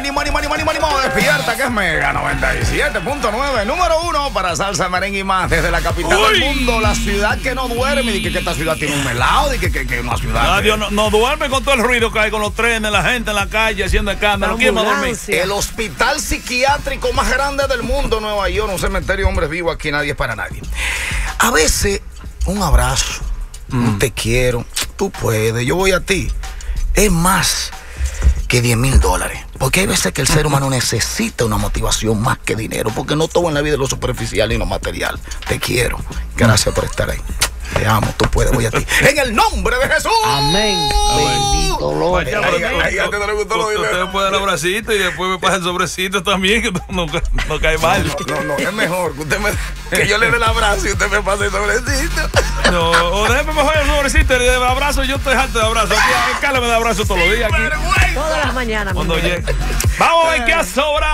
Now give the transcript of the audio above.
ánimo, despierta, que es Mega 97.9, número 1 para salsa, merengue y más, desde la capital del mundo, la ciudad que no duerme. Dice que esta ciudad tiene un melado, dice que una ciudad. Nadie no duerme con todo el ruido que hay con los trenes, la gente en la calle haciendo escándalo. ¿Quién va a dormir? El hospital psiquiátrico más grande del mundo, Nueva York, un cementerio de hombres vivos, aquí nadie es para nadie. A veces, un abrazo, un te quiero, tú puedes, yo voy a ti, es más que $10,000. Porque hay veces que el ser humano necesita una motivación más que dinero, porque no todo en la vida es lo superficial y lo material. Te quiero. Gracias por estar ahí. Te amo, tú puedes, voy a ti. En el nombre de Jesús. Amén. Bendito Lord. Usted puede dar el bracito y después me pasa el sobrecito también, que no cae mal. No, es mejor que yo le dé el abrazo y usted me pase el sobrecito. No, o déjeme mejor el sobrecito y le dé el abrazo, yo estoy harto de abrazo. Carla me da abrazo todos los días aquí. Todas las mañanas. Cuando llegue. Vamos a ver qué ha sobrado.